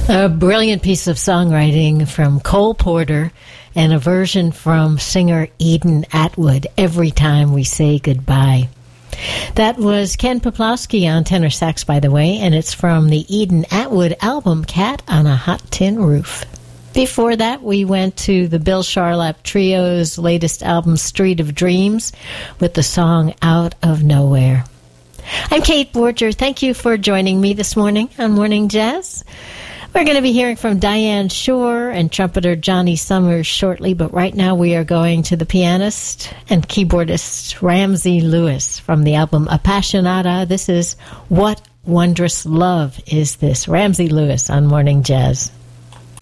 A brilliant piece of songwriting from Cole Porter and a version from singer Eden Atwood, Every Time We Say Goodbye. That was Ken Poplowski on tenor sax, by the way, and it's from the Eden Atwood album, Cat on a Hot Tin Roof. Before that, we went to the Bill Charlap Trio's latest album, Street of Dreams, with the song Out of Nowhere. I'm Kate Borger. Thank you for joining me this morning on Morning Jazz. We're going to be hearing from Diane Shore and trumpeter Johnny Summers shortly, but right now we are going to the pianist and keyboardist Ramsey Lewis from the album Appassionata. This is What Wondrous Love Is This? Ramsey Lewis on Morning Jazz.